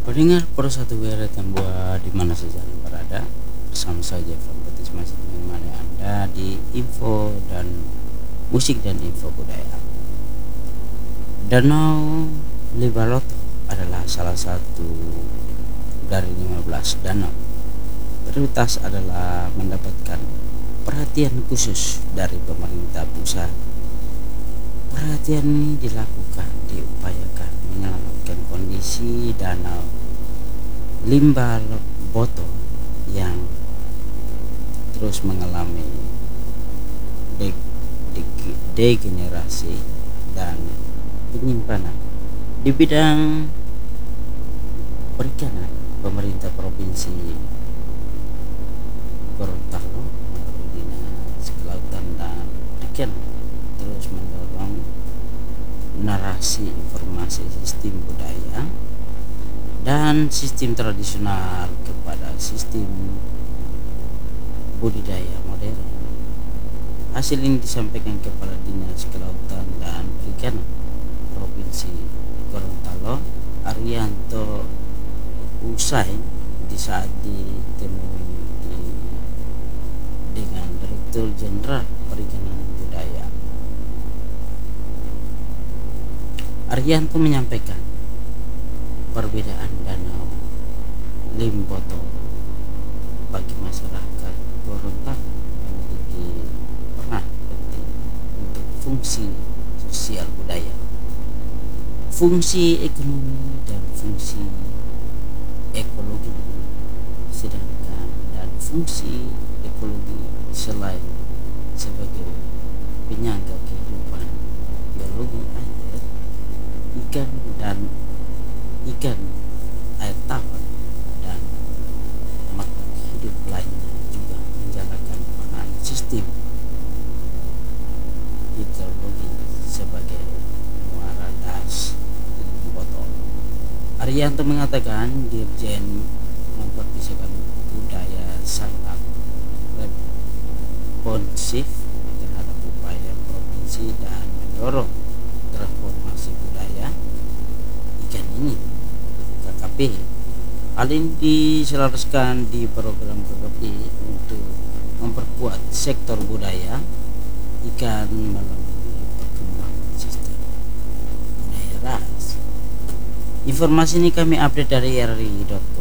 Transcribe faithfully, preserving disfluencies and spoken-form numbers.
Pendengar Pro satu W R Tambua di mana saja Anda berada, bersama saya Jeffrey Batis masih menemani Anda di info dan musik dan info budaya. Danau Libaloto adalah salah satu dari lima belas danau. Prioritas adalah mendapatkan perhatian khusus dari pemerintah pusat. Perhatian ini dilakukan, diupayakan menyelamatkan kondisi danau Limbaboto yang terus mengalami de de degenerasi dan penyimpanan. Di bidang perikanan, pemerintah provinsi Gorontalo melalui Dinas Kelautan dan Perikanan terus mendorong narasi informasi sistem budaya dan sistem tradisional kepada sistem budidaya modern. Hasil ini disampaikan Kepala Dinas Kelautan dan Perikanan Provinsi Gorontalo, Arianto, usai di saat ditemui di, dengan Direktur Jenderal Perikanan Budaya. Arianto menyampaikan perbedaan danau Limboto bagi masyarakat Gorontalo memiliki peran penting untuk fungsi sosial budaya, fungsi ekonomi dan fungsi ekologi. Sedangkan dan fungsi ekologi selain sebagai penyangga kehidupan biologi air, ikan dan ikan air tawar dan makhluk hidup lainnya juga menjalankan peran sistem hidrologi sebagai muara das botol. Arianto mengatakan Dirjen memperbisakan budaya sangat responsif terhadap upaya provinsi dan mendorong transformasi budaya ikan ini K K P. Hal ini diselaraskan di program K K P untuk memperkuat sektor budaya ikan melalui perkembangan sistem budaya ras. Informasi ini kami update dari R I dot